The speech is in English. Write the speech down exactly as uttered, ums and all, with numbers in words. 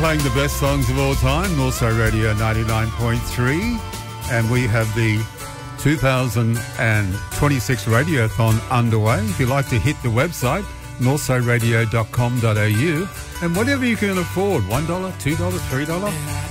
Playing the best songs of all time, Northside Radio ninety-nine point three, and we have the two thousand twenty-six Radiothon underway. If you'd like to hit the website, northside radio dot com dot a u, and whatever you can afford, one dollar, two dollars, three dollars,